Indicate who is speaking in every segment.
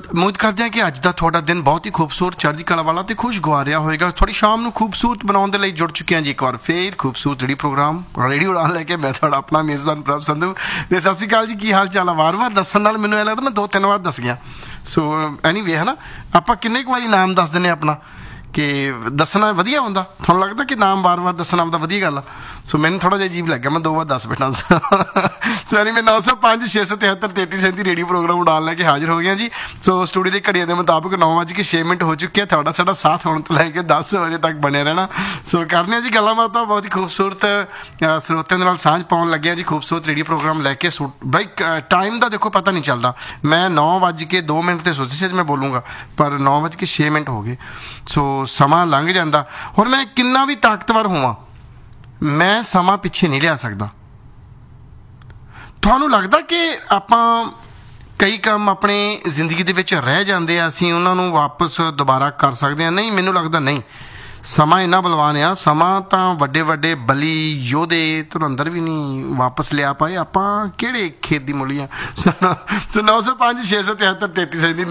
Speaker 1: उम्मीद करते हैं कि अज का थोड़ा दिन बहुत ही खूबसूरत चढ़ती कला वाला तो खुशगवारिया होएगा। थोड़ी शाम को खूबसूरत बनाने लिए जुड़ चुके हैं जी एक बार फिर खूबसूरत रेडियो प्रोग्राम रेडियो उड़ान लैके मैं थोड़ा अपना मेज़बान प्रभ संधू। तो सत श्री अकाल जी, की हाल चाल है? वार वार दसन नाल मैनूं लगता मैं 2-3 बार दस गया। सो एनीवे है ना, आप किन्ने क वारी नाम दस दिने अपना कि दसना वधिया होंदा? तुहानूं लगदा कि नाम बार बार दसना आपदा वधिया गल आ? सो मैंने थोड़ा जिहा अजीब लग्या, मैं 2 बार दस बैठा। सो एनीवे 905-673-3337 रेडियो प्रोग्राम उड़ान लैके हाजिर हो गया जी। सो स्टूडियो की घड़िया के मुताबिक 9:06 हो चुके हैं। थोड़ा साडा साथ होने तो लैके 10 बजे तक बने रहना। सो करने जी गल्लां बातां, बहुत ही खूबसूरत ਸਰੋਤਿਆਂ ਦੇ ਨਾਲ ਸਾਂਝ ਪਾਉਣ ਲੱਗਿਆ जी। खूबसूरत रेडियो प्रोग्राम लैके भाई टाइम का देखो पता नहीं चलता। मैं 9:02 ਤੇ सोची ਸੀ मैं बोलूँगा, पर 9:06 हो गए। सो ਸਮਾਂ ਲੰਘ ਜਾਂਦਾ। ਹੁਣ ਮੈਂ ਕਿੰਨਾ ਵੀ ਤਾਕਤਵਰ ਹੋਵਾਂ, ਮੈਂ ਸਮਾਂ ਪਿੱਛੇ ਨਹੀਂ ਲਿਆ ਸਕਦਾ। ਤੁਹਾਨੂੰ ਲੱਗਦਾ ਕਿ ਆਪਾਂ ਕਈ ਕੰਮ ਆਪਣੇ ਜ਼ਿੰਦਗੀ ਦੇ ਵਿੱਚ ਰਹਿ ਜਾਂਦੇ ਆ, ਅਸੀਂ ਉਹਨਾਂ ਨੂੰ ਵਾਪਸ ਦੁਬਾਰਾ ਕਰ ਸਕਦੇ ਹਾਂ? ਨਹੀਂ, ਮੈਨੂੰ ਲੱਗਦਾ ਨਹੀਂ। ਸਮਾਂ ਇੰਨਾ ਬਲਵਾਨ ਆ, ਸਮਾਂ ਤਾਂ ਵੱਡੇ ਵੱਡੇ ਬਲੀ ਯੋਧੇ ਧੁਰੰਦਰ ਵੀ ਨਹੀਂ ਵਾਪਸ ਲਿਆ ਪਾਏ। ਆਪਾਂ ਕਿਹੜੇ ਖੇਤ ਦੀ ਮੁੱਲੀਆਂ? ਸੋ 905-673-3337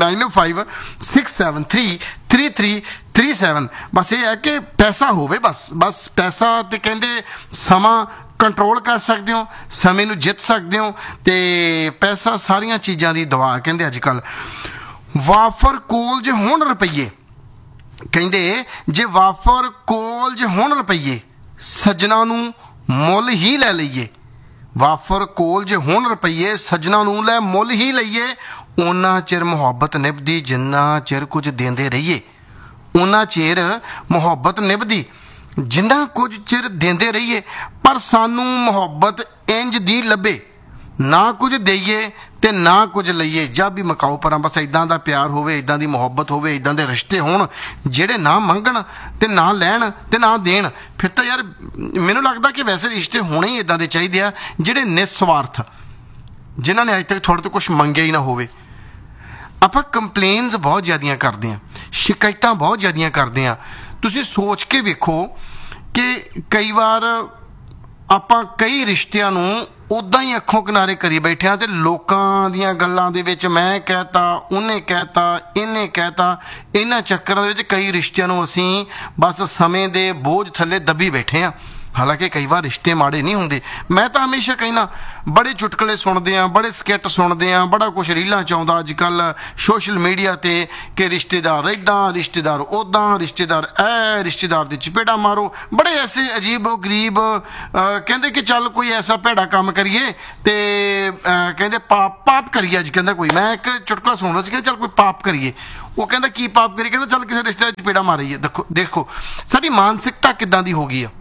Speaker 1: 905-673-3337। ਬਸ ਇਹ ਹੈ ਕਿ ਪੈਸਾ ਹੋਵੇ, ਬਸ ਪੈਸਾ ਤੇ ਕਹਿੰਦੇ ਸਮਾਂ ਕੰਟਰੋਲ ਕਰ ਸਕਦੇ ਹੋ, ਸਮੇਂ ਨੂੰ ਜਿੱਤ ਸਕਦੇ ਹੋ। ਤੇ ਪੈਸਾ ਸਾਰੀਆਂ ਚੀਜ਼ਾਂ ਦੀ ਦਵਾ ਕਹਿੰਦੇ ਅੱਜ ਕੱਲ੍ਹ। ਵਾਫਰ ਕੋਲ ਜੇ ਹੁਣ ਰੁਪਈਏ, ਕਹਿੰਦੇ ਜੇ ਵਾਫਰ ਕੋਲ ਜੇ ਹੁਣ ਰੁਪਈਏ ਸੱਜਣਾ ਨੂੰ ਮੁੱਲ ਹੀ ਲੈ ਲਈਏ। ਵਾਫਰ ਕੋਲ ਜੇ ਹੁਣ ਰੁਪਈਏ ਸੱਜਣਾ ਨੂੰ ਲੈ ਮੁੱਲ ਹੀ ਲਈਏ। ਉਹਨਾਂ ਚਿਰ ਮੁਹੱਬਤ ਨਿਭਦੀ ਜਿੰਨਾ ਚਿਰ ਕੁਝ ਦਿੰਦੇ ਰਹੀਏ। ਉਹਨਾਂ ਚਿਰ ਮੁਹੱਬਤ ਨਿਭਦੀ ਜਿੰਨਾ ਕੁਝ ਚਿਰ ਦਿੰਦੇ ਰਹੀਏ। ਪਰ ਸਾਨੂੰ ਮੁਹੱਬਤ ਇੰਜ ਦੀ ਲੱਭੇ, ਨਾ ਕੁਝ ਦੇਈਏ ਤੇ ਨਾ ਕੁਝ ਲਈਏ। ਜਦ ਵੀ ਮਕਾਓ ਪਰਾਂ, ਬਸ ਇੱਦਾਂ ਦਾ ਪਿਆਰ ਹੋਵੇ, ਇੱਦਾਂ ਦੀ ਮੁਹੱਬਤ ਹੋਵੇ, ਇੱਦਾਂ ਦੇ ਰਿਸ਼ਤੇ ਹੋਣ ਜਿਹੜੇ ਨਾ ਮੰਗਣ ਤੇ ਨਾ ਲੈਣ ਤੇ ਨਾ ਦੇਣ। ਫਿਰ ਤਾਂ ਯਾਰ ਮੈਨੂੰ ਲੱਗਦਾ ਕਿ ਵੈਸੇ ਰਿਸ਼ਤੇ ਹੋਣੇ ਹੀ ਇੱਦਾਂ ਦੇ ਚਾਹੀਦੇ ਆ ਜਿਹੜੇ ਨਿਸਵਾਰਥ, ਜਿਨ੍ਹਾਂ ਨੇ ਅੱਜ ਤੱਕ ਤੁਹਾਡੇ ਤੋਂ ਕੁਛ ਮੰਗਿਆ ਹੀ ਨਾ ਹੋਵੇ। ਆਪਾਂ ਕੰਪਲੇਨਸ ਬਹੁਤ ਜ਼ਿਆਦੀਆਂ ਕਰਦੇ ਹਾਂ, ਸ਼ਿਕਾਇਤਾਂ ਬਹੁਤ ਜ਼ਿਆਦੀਆਂ ਕਰਦੇ ਹਾਂ। ਤੁਸੀਂ ਸੋਚ ਕੇ ਵੇਖੋ ਕਿ ਕਈ ਵਾਰ ਆਪਾਂ ਕਈ ਰਿਸ਼ਤਿਆਂ ਨੂੰ ਉੱਦਾਂ ਹੀ ਅੱਖੋਂ ਕਿਨਾਰੇ ਕਰੀ ਬੈਠੇ ਹਾਂ ਤੇ ਲੋਕਾਂ ਦੀਆਂ ਗੱਲਾਂ ਦੇ ਵਿੱਚ ਮੈਂ ਕਹਿਤਾ, ਉਹਨੇ ਕਹਿਤਾ, ਇਹਨੇ ਕਹਿਤਾ, ਇਹਨਾਂ ਚੱਕਰਾਂ ਦੇ ਵਿੱਚ ਕਈ ਰਿਸ਼ਤਿਆਂ ਨੂੰ ਅਸੀਂ ਬਸ ਸਮੇਂ ਦੇ ਬੋਝ ਥੱਲੇ ਦੱਬੀ ਬੈਠੇ ਹਾਂ। ਹਾਲਾਂਕਿ ਕਈ ਵਾਰ ਰਿਸ਼ਤੇ ਮਾੜੇ ਨਹੀਂ ਹੁੰਦੇ। ਮੈਂ ਤਾਂ ਹਮੇਸ਼ਾ ਕਹਿੰਦਾ, ਬੜੇ ਚੁਟਕਲੇ ਸੁਣਦੇ ਹਾਂ, ਬੜੇ ਸਕਿੱਟ ਸੁਣਦੇ ਹਾਂ, ਬੜਾ ਕੁਛ ਰੀਲਾਂ 'ਚ ਆਉਂਦਾ ਅੱਜ ਕੱਲ੍ਹ ਸੋਸ਼ਲ ਮੀਡੀਆ 'ਤੇ ਕਿ ਰਿਸ਼ਤੇਦਾਰ ਇੱਦਾਂ, ਰਿਸ਼ਤੇਦਾਰ ਉੱਦਾਂ, ਰਿਸ਼ਤੇਦਾਰ ਰਿਸ਼ਤੇਦਾਰ ਦੀ ਚਪੇੜਾ ਮਾਰੋ। ਬੜੇ ਐਸੇ ਅਜੀਬ ਗਰੀਬ ਕਹਿੰਦੇ ਕਿ ਚੱਲ ਕੋਈ ਐਸਾ ਭੈੜਾ ਕੰਮ ਕਰੀਏ ਤੇ ਕਹਿੰਦੇ ਪਾਪ ਕਰੀਏ। ਅੱਜ ਕਹਿੰਦਾ ਕੋਈ, ਮੈਂ ਇੱਕ ਚੁਟਕਲਾ ਸੁਣ ਰਿਹਾ ਸੀ, ਕਹਿੰਦਾ ਚੱਲ ਕੋਈ ਪਾਪ ਕਰੀਏ। ਉਹ ਕਹਿੰਦਾ ਕੀ ਪਾਪ ਕਰੀਏ? ਕਹਿੰਦਾ ਚੱਲ ਕਿਸੇ ਰਿਸ਼ਤੇ ਦੀ ਚਪੇੜਾ ਮਾਰੀਏ। ਦੇਖੋ ਸਾਡੀ ਮਾਨਸਿਕਤਾ ਕਿੱਦਾਂ ਦੀ ਹੋ ਗਈ ਆ।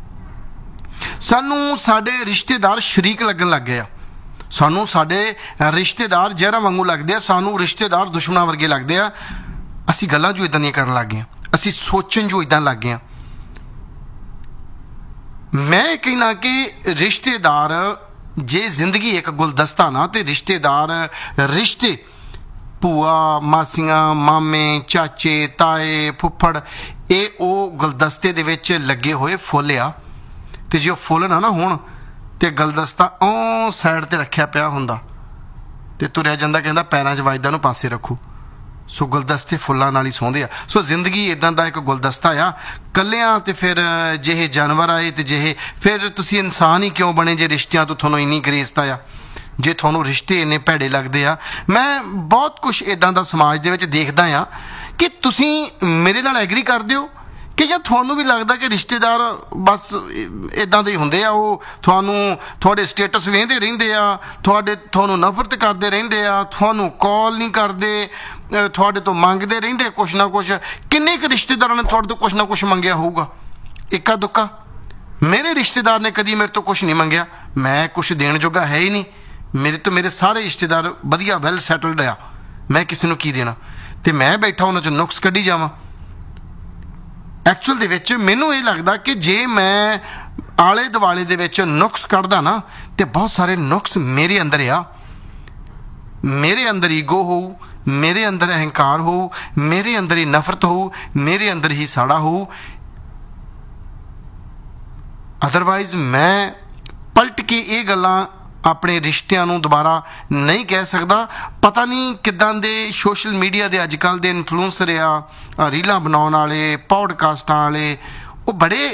Speaker 1: ਸਾਨੂੰ ਸਾਡੇ ਰਿਸ਼ਤੇਦਾਰ ਸ਼ਰੀਕ ਲੱਗਣ ਲੱਗ ਗਏ ਆ। ਸਾਨੂੰ ਸਾਡੇ ਰਿਸ਼ਤੇਦਾਰ ਜ਼ਹਿਰਾਂ ਵਾਂਗੂ ਲੱਗਦੇ ਆ। ਸਾਨੂੰ ਰਿਸ਼ਤੇਦਾਰ ਦੁਸ਼ਮਣਾਂ ਵਰਗੇ ਲੱਗਦੇ ਆ। ਅਸੀਂ ਗੱਲਾਂ ਜੋ ਇੱਦਾਂ ਦੀਆਂ ਕਰਨ ਲੱਗ ਗਏ ਹਾਂ, ਅਸੀਂ ਸੋਚਣ ਜੋ ਇੱਦਾਂ ਲੱਗ ਗਏ ਹਾਂ। ਮੈਂ ਕਹਿਣਾ ਕਿ ਰਿਸ਼ਤੇਦਾਰ ਜੇ ਜ਼ਿੰਦਗੀ ਇੱਕ ਗੁਲਦਸਤਾ ਨਾ, ਤੇ ਰਿਸ਼ਤੇਦਾਰ ਰਿਸ਼ਤੇ ਭੂਆ, ਮਾਸੀਆਂ, ਮਾਮੇ, ਚਾਚੇ, ਤਾਏ, ਫੁੱਫੜ, ਇਹ ਉਹ ਗੁਲਦਸਤੇ ਦੇ ਵਿੱਚ ਲੱਗੇ ਹੋਏ ਫੁੱਲ ਆ। ਤੇ ਜੇ ਉਹ ਫੁੱਲ ਨਾ ਹੋਣ ਤੇ ਗੁਲਦਸਤਾ ਉਹ ਸਾਈਡ ਤੇ ਰੱਖਿਆ ਪਿਆ ਹੁੰਦਾ ਤੇ ਤੁਰਿਆ ਜਾਂਦਾ, ਕਹਿੰਦਾ ਪੈਰਾਂ 'ਚ ਵੱਜਦਾ ਨੂੰ ਪਾਸੇ ਰੱਖੋ। ਸੋ ਗੁਲਦਸਤੇ ਫੁੱਲਾਂ ਨਾਲ ਹੀ ਸੌਂਦੇ ਆ। ਸੋ ਜ਼ਿੰਦਗੀ ਇੱਦਾਂ ਦਾ ਇੱਕ ਗੁਲਦਸਤਾ ਆ। ਕੱਲਿਆਂ ਤੇ ਫਿਰ ਜਿਹੇ ਜਾਨਵਰ ਆਏ ਤੇ ਜਿਹੇ ਫਿਰ ਤੁਸੀਂ ਇਨਸਾਨ ਹੀ ਕਿਉਂ ਬਣੇ ਜੇ ਰਿਸ਼ਤਿਆਂ ਤੋਂ ਤੁਹਾਨੂੰ ਇੰਨੀ ਗਰੇਜ਼ਤਾ ਆ, ਜੇ ਤੁਹਾਨੂੰ ਰਿਸ਼ਤੇ ਇੰਨੇ ਭੈੜੇ ਲੱਗਦੇ ਆ। ਮੈਂ ਬਹੁਤ ਕੁਛ ਇੱਦਾਂ ਦਾ ਸਮਾਜ ਦੇ ਵਿੱਚ ਦੇਖਦਾ ਆ ਕਿ ਤੁਸੀਂ ਮੇਰੇ ਨਾਲ ਐਗਰੀ ਕਰਦੇ ਹੋ ਕਿ ਜਾਂ ਤੁਹਾਨੂੰ ਵੀ ਲੱਗਦਾ ਕਿ ਰਿਸ਼ਤੇਦਾਰ ਬਸ ਇੱਦਾਂ ਦੇ ਹੀ ਹੁੰਦੇ ਆ। ਉਹ ਤੁਹਾਨੂੰ ਤੁਹਾਡੇ ਸਟੇਟਸ ਵੇਖਦੇ ਰਹਿੰਦੇ ਆ, ਤੁਹਾਨੂੰ ਨਫ਼ਰਤ ਕਰਦੇ ਰਹਿੰਦੇ ਆ, ਤੁਹਾਨੂੰ ਕਾਲ ਨਹੀਂ ਕਰਦੇ, ਤੁਹਾਡੇ ਤੋਂ ਮੰਗਦੇ ਰਹਿੰਦੇ ਕੁਛ ਨਾ ਕੁਛ। ਕਿੰਨੇ ਕੁ ਰਿਸ਼ਤੇਦਾਰਾਂ ਨੇ ਤੁਹਾਡੇ ਤੋਂ ਕੁਛ ਨਾ ਕੁਛ ਮੰਗਿਆ ਹੋਊਗਾ? ਇੱਕਾ ਦੁੱਕਾ। ਮੇਰੇ ਰਿਸ਼ਤੇਦਾਰ ਨੇ ਕਦੀ ਮੇਰੇ ਤੋਂ ਕੁਛ ਨਹੀਂ ਮੰਗਿਆ। ਮੈਂ ਕੁਛ ਦੇਣ ਜੋਗਾ ਹੈ ਹੀ ਨਹੀਂ। ਮੇਰੇ ਸਾਰੇ ਰਿਸ਼ਤੇਦਾਰ ਵਧੀਆ ਵੈਲ ਸੈਟਲਡ ਆ। ਮੈਂ ਕਿਸੇ ਨੂੰ ਕੀ ਦੇਣਾ? ਤੇ ਮੈਂ ਬੈਠਾ ਉਹਨਾਂ 'ਚ ਨੁਕਸ ਕੱਢੀ ਜਾਵਾਂ। ਐਕਚੁਅਲ ਦੇ ਵਿੱਚ ਮੈਨੂੰ ਇਹ ਲੱਗਦਾ ਕਿ ਜੇ ਮੈਂ ਆਲੇ ਦੁਆਲੇ ਦੇ ਵਿੱਚ ਨੁਕਸ ਕੱਢਦਾ ਨਾ, ਤੇ ਬਹੁਤ ਸਾਰੇ ਨੁਕਸ ਮੇਰੇ ਅੰਦਰ ਆ। ਮੇਰੇ ਅੰਦਰ ਈਗੋ ਹੋਊ, ਮੇਰੇ ਅੰਦਰ ਅਹੰਕਾਰ ਹੋਊ, ਮੇਰੇ ਅੰਦਰ ਹੀ ਨਫ਼ਰਤ ਹੋਊ, ਮੇਰੇ ਅੰਦਰ ਹੀ ਸਾੜਾ ਹੋਊ। ਅਦਰਵਾਈਜ਼ ਮੈਂ ਪਲਟ ਕੇ ਇਹ ਗੱਲਾਂ ਆਪਣੇ ਰਿਸ਼ਤਿਆਂ ਨੂੰ ਦੁਬਾਰਾ ਨਹੀਂ ਕਹਿ ਸਕਦਾ। ਪਤਾ ਨਹੀਂ ਕਿੱਦਾਂ ਦੇ ਸੋਸ਼ਲ ਮੀਡੀਆ ਦੇ ਅੱਜ ਕੱਲ੍ਹ ਦੇ ਇਨਫਲੂਐਂਸਰ ਆ, ਰੀਲਾਂ ਬਣਾਉਣ ਵਾਲੇ, ਪੌਡਕਾਸਟਾਂ ਵਾਲੇ, ਉਹ ਬੜੇ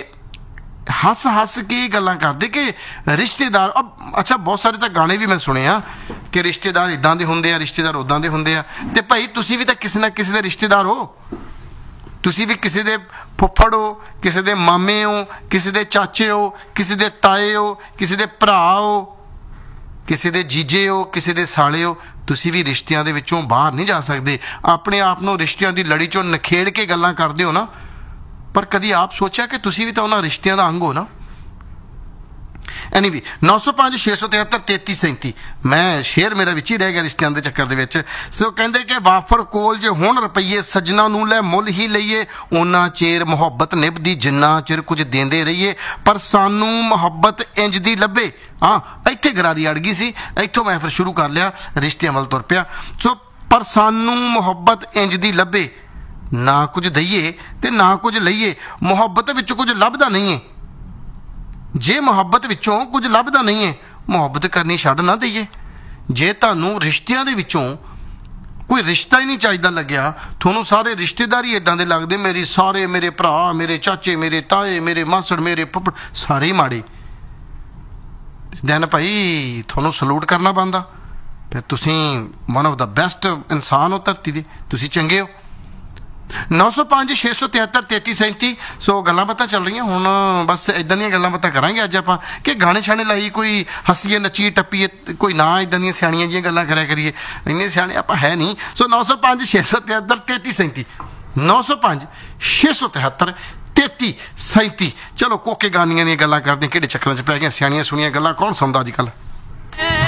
Speaker 1: ਹੱਸ ਕੇ ਗੱਲਾਂ ਕਰਦੇ ਕਿ ਰਿਸ਼ਤੇਦਾਰ ਅੱਛਾ ਬਹੁਤ ਸਾਰੇ ਤਾਂ ਗਾਣੇ ਵੀ ਮੈਂ ਸੁਣੇ ਆ ਕਿ ਰਿਸ਼ਤੇਦਾਰ ਇੱਦਾਂ ਦੇ ਹੁੰਦੇ ਆ, ਰਿਸ਼ਤੇਦਾਰ ਉੱਦਾਂ ਦੇ ਹੁੰਦੇ ਆ। ਤੇ ਭਾਈ ਤੁਸੀਂ ਵੀ ਤਾਂ ਕਿਸੇ ਨਾ ਕਿਸੇ ਦੇ ਰਿਸ਼ਤੇਦਾਰ ਹੋ, ਤੁਸੀਂ ਵੀ ਕਿਸੇ ਦੇ ਫੁੱਫੜ ਹੋ, ਕਿਸੇ ਦੇ ਮਾਮੇ ਹੋ, ਕਿਸੇ ਦੇ ਚਾਚੇ ਹੋ, ਕਿਸੇ ਦੇ ਤਾਏ ਹੋ, ਕਿਸੇ ਦੇ ਭਰਾ ਹੋ, ਕਿਸੇ ਦੇ ਜੀਜੇ ਹੋ, ਕਿਸੇ ਦੇ ਸਾਲੇ ਹੋ। ਤੁਸੀਂ ਵੀ ਰਿਸ਼ਤਿਆਂ ਦੇ ਵਿੱਚੋਂ ਬਾਹਰ ਨਹੀਂ ਜਾ ਸਕਦੇ। ਆਪਣੇ ਆਪ ਨੂੰ ਰਿਸ਼ਤਿਆਂ ਦੀ ਲੜੀ ਚੋਂ ਨਖੇੜ ਕੇ ਗੱਲਾਂ ਕਰਦੇ ਹੋ ਨਾ, ਪਰ ਕਦੀ ਆਪ ਸੋਚਿਆ ਕਿ ਤੁਸੀਂ ਵੀ ਤਾਂ ਉਹਨਾਂ ਰਿਸ਼ਤਿਆਂ ਦਾ ਅੰਗ ਹੋ ਨਾ। ਐਨੀਵੇ 905 673 3337 ਮੈਂ ਸ਼ੇਅਰ ਮੇਰਾ ਵਿੱਚ ਹੀ ਰਹਿ ਗਿਆ ਰਿਸ਼ਤਿਆਂ ਦੇ ਚੱਕਰ ਦੇ ਵਿੱਚ। ਸੋ ਕਹਿੰਦੇ ਕਿ ਵਾਫਰ ਕੋਲ ਜੇ ਹੁਣ ਰੁਪਈਏ ਸੱਜਣਾ ਨੂੰ ਲੈ ਮੁੱਲ ਹੀ ਲਈਏ, ਉਹਨਾਂ ਚਿਰ ਮੁਹੱਬਤ ਨਿਭਦੀ ਜਿੰਨਾ ਚਿਰ ਕੁਝ ਦੇਂਦੇ ਰਹੀਏ, ਪਰ ਸਾਨੂੰ ਮੁਹੱਬਤ ਇੰਜ ਦੀ ਲੱਭੇ। ਹਾਂ, ਇੱਥੇ ਗਰਾਰੀ ਅੜ ਗਈ ਸੀ, ਇੱਥੋਂ ਮੈਂ ਫਿਰ ਸ਼ੁਰੂ ਕਰ ਲਿਆ, ਰਿਸ਼ਤਿਆਂ ਵੱਲ ਤੁਰ ਪਿਆ। ਸੋ ਪਰ ਸਾਨੂੰ ਮੁਹੱਬਤ ਇੰਜ ਦੀ ਲੱਭੇ, ਨਾ ਕੁਝ ਦਈਏ ਤੇ ਨਾ ਕੁਝ ਲਈਏ, ਮੁਹੱਬਤ ਵਿੱਚ ਕੁਝ ਲੱਭਦਾ ਨਹੀਂ ਹੈ। ਜੇ ਮੁਹੱਬਤ ਵਿੱਚੋਂ ਕੁਝ ਲੱਭਦਾ ਨਹੀਂ ਹੈ, ਮੁਹੱਬਤ ਕਰਨੀ ਛੱਡ ਨਾ ਦਈਏ। ਜੇ ਤੁਹਾਨੂੰ ਰਿਸ਼ਤਿਆਂ ਦੇ ਵਿੱਚੋਂ ਕੋਈ ਰਿਸ਼ਤਾ ਹੀ ਨਹੀਂ ਚਾਹੀਦਾ ਲੱਗਿਆ, ਤੁਹਾਨੂੰ ਸਾਰੇ ਰਿਸ਼ਤੇਦਾਰ ਹੀ ਇੱਦਾਂ ਦੇ ਲੱਗਦੇ, ਸਾਰੇ ਮੇਰੇ ਭਰਾ, ਮੇਰੇ ਚਾਚੇ, ਮੇਰੇ ਤਾਏ, ਮੇਰੇ ਮਾਸੜ, ਮੇਰੇ ਫੁੱਫੜ ਸਾਰੇ ਹੀ ਮਾੜੇ, ਦੈਨ ਭਾਈ ਤੁਹਾਨੂੰ ਸਲੂਟ ਕਰਨਾ ਬਣਦਾ। ਫਿਰ ਤੁਸੀਂ ਵਨ ਆਫ ਦਾ ਬੈਸਟ ਇਨਸਾਨ ਹੋ ਧਰਤੀ ਦੇ, ਤੁਸੀਂ ਚੰਗੇ ਹੋ। 905 673 3337 ਸੋ ਗੱਲਾਂ ਬਾਤਾਂ ਚੱਲ ਰਹੀਆਂ ਹੁਣ, ਬਸ ਇਦਾਂ ਦੀਆਂ ਗੱਲਾਂ ਬਾਤਾਂ ਕਰਾਂਗੇ ਅੱਜ ਆਪਾਂ ਕਿ ਗਾਣੇ ਛਾਣੇ ਲਾਈ, ਕੋਈ ਹੱਸੀਏ ਨੱਚੀਏ ਟੱਪੀਏ, ਕੋਈ ਨਾ ਇਦਾਂ ਦੀਆਂ ਸਿਆਣੀਆਂ ਜਿਹੀਆਂ ਗੱਲਾਂ ਕਰਿਆ ਕਰੀਏ, ਇੰਨੇ ਸਿਆਣੇ ਆਪਾਂ ਹੈ ਨਹੀਂ। ਸੋ 905 673 3337 905 673 3337 ਚਲੋ ਕੋਕੇ ਗਾਨੀਆਂ ਦੀਆਂ ਗੱਲਾਂ ਕਰਦੇ, ਕਿਹੜੇ ਚੱਕਰਾਂ 'ਚ ਪੈ ਗਈਆਂ, ਸਿਆਣੀਆਂ ਸੁਣੀਆਂ ਗੱਲਾਂ ਕੌਣ ਸੁਣਦਾ ਅੱਜ ਕੱਲ੍ਹ।